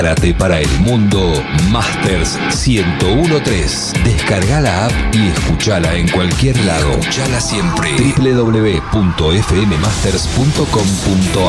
Prepárate para el mundo Masters 1013. Descarga la app y escuchala en cualquier lado. Escuchala siempre. www.fmmasters.com.ar